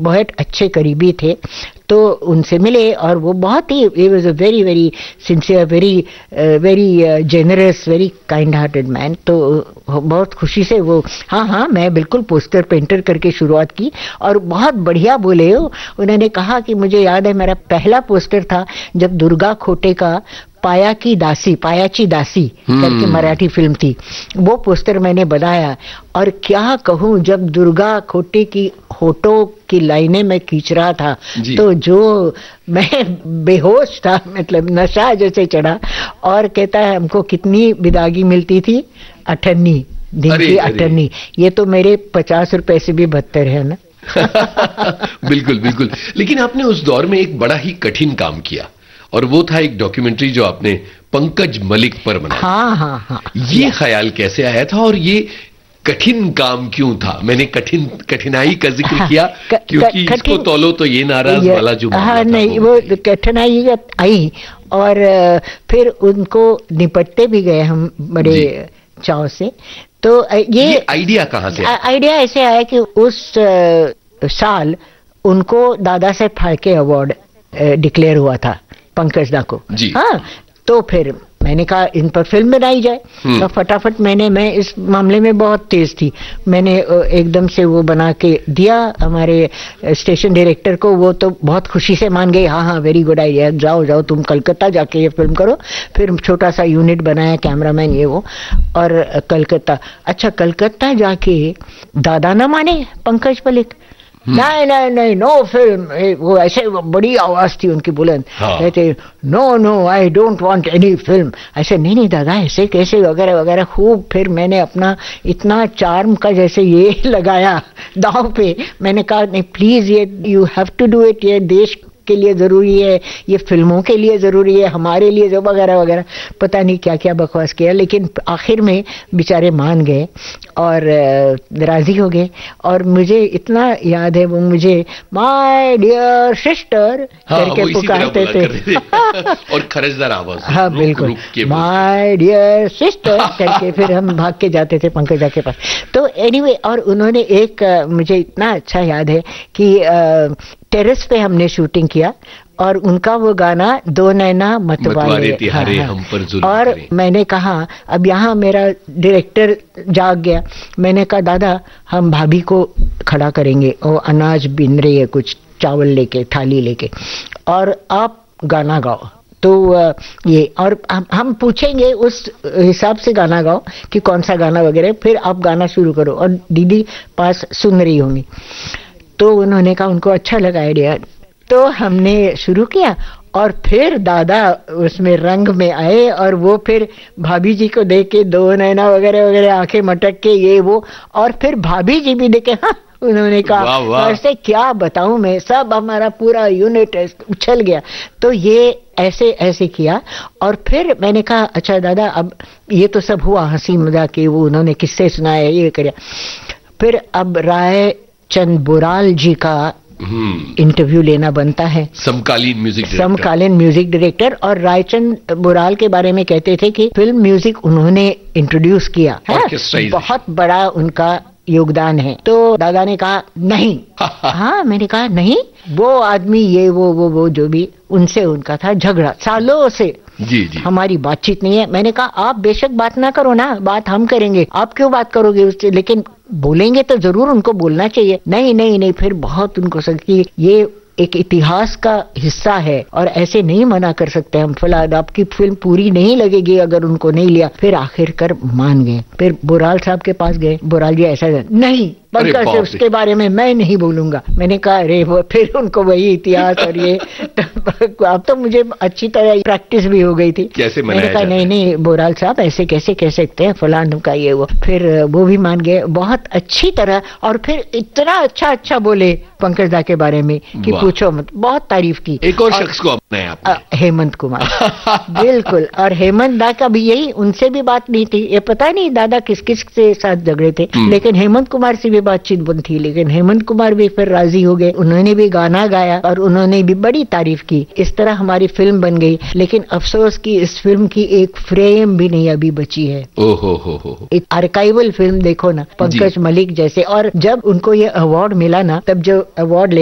बहुत अच्छे करीबी थे, तो उनसे मिले और वो बहुत ही he was a very very sincere, very generous, very kind hearted man. तो बहुत खुशी से वो हाँ मैं बिल्कुल पोस्टर पेंटर करके शुरुआत की और बहुत बढ़िया बोले हो। उन्होंने कहा कि मुझे याद है मेरा पहला पोस्टर था जब दुर्गा खोटे का पायाची दासी करके मराठी फिल्म थी, वो पोस्टर मैंने बनाया। और क्या कहूँ, जब दुर्गा खोटे की होठों की लाइनें मैं खींच रहा था तो जो मैं बेहोश था, मतलब नशा जैसे चढ़ा। और कहता है हमको कितनी विदागी मिलती थी, 98 दिन की 98। ये तो मेरे 50 रुपए से भी बदतर है ना। बिल्कुल बिल्कुल। लेकिन आपने उस दौर में एक बड़ा ही कठिन काम किया और वो था एक डॉक्यूमेंट्री जो आपने पंकज मलिक पर बनाई। हाँ। ये ख्याल कैसे आया था और ये कठिन काम क्यों था? मैंने कठिनाई का जिक्र किया क्योंकि इसको तौलो तो ये नाराज वाला जो नहीं, वो कठिनाई आई और फिर उनको निपटते भी गए हम बड़े चाव से। तो ये आइडिया कहाँ से? आइडिया ऐसे आया कि उस साल उनको दादा साहेब फाल्के अवार्ड डिक्लेयर हुआ था पंकज दा को। हाँ, तो फिर मैंने कहा इन पर फिल्म बनाई जाए। तो फटाफट मैं इस मामले में बहुत तेज थी, मैंने एकदम से वो बना के दिया हमारे स्टेशन डायरेक्टर को। वो तो बहुत खुशी से मान गए, हाँ वेरी गुड आइडिया, जाओ तुम कलकत्ता जाके ये फिल्म करो। फिर छोटा सा यूनिट बनाया, कैमरामैन ये वो, और कलकत्ता। अच्छा, कलकत्ता जाके दादा ना माने पंकज मलिक, नहीं नो फिल्म। वो ऐसे बड़ी आवाज थी उनकी बुलंद, कहते no I don't want any film. ऐसे नहीं दादा ऐसे कैसे, वगैरह वगैरह। खूब फिर मैंने अपना इतना चार्म का जैसे ये लगाया दांव पे। मैंने कहा नहीं प्लीज, ये you have to do it, ये देश के लिए जरूरी है, ये फिल्मों के लिए जरूरी है, हमारे लिए जो वगैरह वगैरह। पता नहीं क्या क्या बकवास किया, लेकिन आखिर में बेचारे मान गए और राजी हो गए। और मुझे इतना याद है, वो मुझे माय डियर सिस्टर करके पुकारते थे और खरजदार आवाज। हाँ बिल्कुल, माय डियर सिस्टर करके फिर हम भाग के जाते थे पंकजा के पास। तो एनीवे, और उन्होंने एक मुझे इतना अच्छा याद है कि टेरेस पे हमने शूटिंग किया और उनका वो गाना दो नैना मतवारे तिहारे हम पर जुल्म और करें। मैंने कहा अब यहाँ मेरा डायरेक्टर जाग गया। मैंने कहा दादा हम भाभी को खड़ा करेंगे, वो अनाज बिन रही है कुछ चावल लेके, थाली लेके, और आप गाना गाओ। तो ये, और हम पूछेंगे उस हिसाब से गाना गाओ कि कौन सा गाना वगैरह, फिर आप गाना शुरू करो और दीदी पास सुन रही होंगी। तो उन्होंने कहा उनको अच्छा लगा आइडिया, तो हमने शुरू किया। और फिर दादा उसमें रंग में आए और वो फिर भाभी जी को देख के दो नैना वगैरह वगैरह आंखें मटक के ये वो, और फिर भाभी जी भी देखे। हाँ, उन्होंने कहा ऐसे क्या बताऊं मैं, सब हमारा पूरा यूनिट उछल गया। तो ये ऐसे किया। और फिर मैंने कहा अच्छा दादा अब ये तो सब हुआ हंसी मजाक के, वो उन्होंने किस्से सुनाए, ये किया। फिर अब राय चंद बुराल जी का इंटरव्यू लेना बनता है, समकालीन म्यूजिक डायरेक्टर। और रायचंद बुराल के बारे में कहते थे कि फिल्म म्यूजिक उन्होंने इंट्रोड्यूस किया है, बहुत बड़ा उनका योगदान है। तो दादा ने कहा नहीं। हाँ, मैंने कहा नहीं, वो आदमी ये वो जो भी, उनसे उनका था झगड़ा सालों से। जी। हमारी बातचीत नहीं है। मैंने कहा आप बेशक बात ना करो ना, बात हम करेंगे, आप क्यों बात करोगे उससे, लेकिन बोलेंगे तो जरूर उनको बोलना चाहिए। नहीं, फिर बहुत उनको सकी, ये एक इतिहास का हिस्सा है और ऐसे नहीं मना कर सकते हम, फिलहाल आपकी फिल्म पूरी नहीं लगेगी अगर उनको नहीं लिया। फिर आखिरकार मान गए। फिर बुराल साहब के पास गए, बुराल जी ऐसा नहीं, पंकज से उसके बारे में मैं नहीं बोलूंगा। मैंने कहा अरे वो, फिर उनको वही इतिहास और ये अब तो मुझे अच्छी तरह प्रैक्टिस भी हो गई थी। कैसे मैंने कहा नहीं बुराल साहब ऐसे कैसे कह सकते हैं, फलान का ये वो। फिर वो भी मान गए बहुत अच्छी तरह। और फिर इतना अच्छा बोले पंकज दा के बारे में कि पूछो मत, बहुत तारीफ की। एक और शख्स को अपनाया आपने, हेमंत कुमार। बिल्कुल, और हेमंत दा का भी यही, उनसे भी बात नहीं थी, ये पता नहीं दादा किस किस के साथ झगड़े थे, लेकिन हेमंत कुमार से भी बातचीत बंद थी। लेकिन हेमंत कुमार भी फिर राजी हो गए, उन्होंने भी गाना गाया और उन्होंने भी बड़ी तारीफ की। इस तरह हमारी फिल्म बन गई। लेकिन अफसोस की इस फिल्म की एक फ्रेम भी नहीं अभी बची है। ओहो। एक आर्काइवल फिल्म देखो ना, पंकज मलिक जैसे। और जब उनको ये अवार्ड मिला ना, तब जो अवार्ड